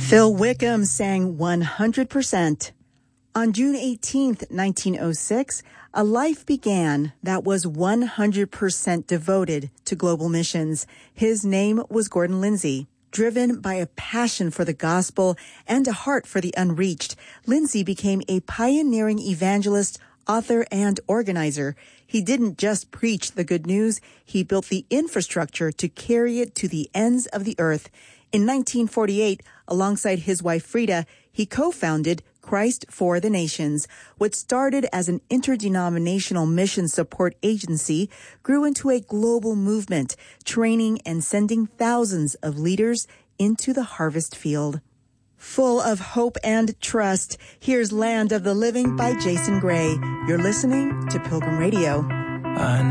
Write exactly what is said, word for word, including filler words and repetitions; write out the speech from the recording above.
Phil Wickham sang one hundred percent. On June eighteenth, nineteen oh six, a life began that was one hundred percent devoted to global missions. His name was Gordon Lindsay. Driven by a passion for the gospel and a heart for the unreached, Lindsay became a pioneering evangelist, author, and organizer. He didn't just preach the good news, he built the infrastructure to carry it to the ends of the earth. In nineteen forty-eight, alongside his wife Frida, he co-founded Christ for the Nations. What started as an interdenominational mission support agency grew into a global movement, training and sending thousands of leaders into the harvest field. Full of hope and trust, here's Land of the Living by Jason Gray. You're listening to Pilgrim Radio. I